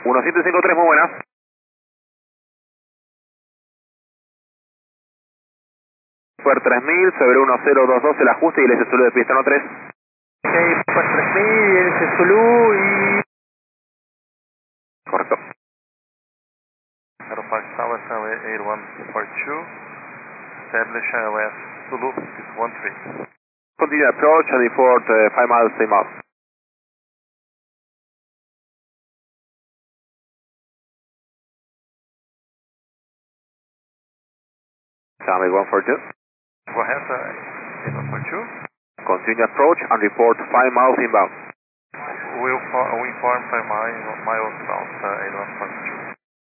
1753, muy buenas. Super 3000, sobre 1022 el ajuste y el S Zulu de pista 13. Ok, Super 3000, el Zulu y... Correcto. Aeropark Tower, Runway 8142, establish iOS Zulu is 13. Continue approach and report 5 miles, 3 miles. Runway 142. Go ahead, 8142. Continue approach and report 5 miles inbound. We inform 5 miles bound 8142.